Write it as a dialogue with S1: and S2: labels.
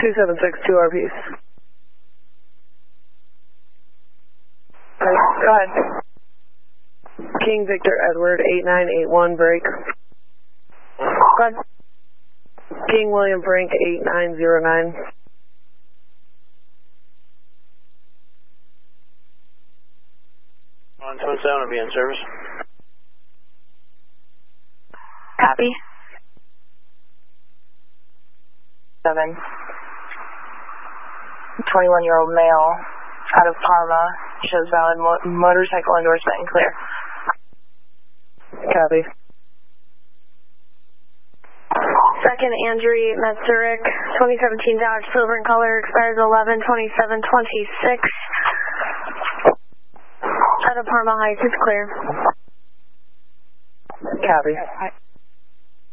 S1: 276, 2 RPs. Go ahead. King Victor Edward 8981 break.
S2: Go ahead.
S1: King William Frank 8909.
S3: On 27 will be in service.
S2: Copy.
S4: 7. 21-year-old male out of Parma, shows valid motorcycle endorsement and clear.
S1: Copy.
S2: Second, Andrew Metzerik, 2017 Dodge, silver in color, expires 11/27/26. Out of Parma Heights, it's clear.
S1: Copy.